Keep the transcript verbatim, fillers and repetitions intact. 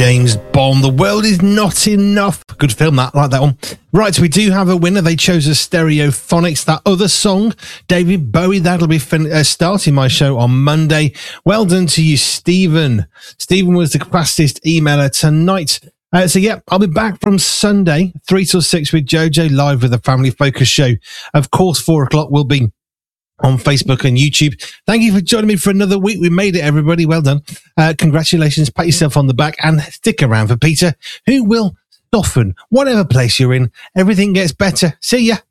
James Bond, The World Is Not Enough. Good film, that. I like that one. Right, we do have a winner. They chose a Stereophonics, that other song, David Bowie. That'll be fin- uh, starting my show on Monday. Well done to you, Stephen. Stephen was the fastest emailer tonight. Uh, so, yeah, I'll be back from Sunday, three till six with Jojo, live with the Family Focus show. Of course, four o'clock will be on Facebook and YouTube. Thank you for joining me for another week. We made it, everybody. Well done. Uh, congratulations. Pat yourself on the back and stick around for Peter, who will soften whatever place you're in. Everything gets better. See ya.